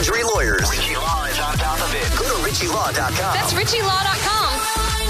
luxury lawyers. Richie Law is on top of it. Go to RichieLaw.com. That's RichieLaw.com.